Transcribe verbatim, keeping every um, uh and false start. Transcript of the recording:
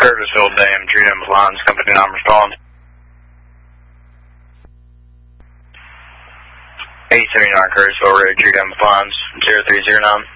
Curtisville Dam, Drew Denver Lines, company nine respond. eight seventy-nine Curtisville Road, Drew Denver Lines, zero three zero nine.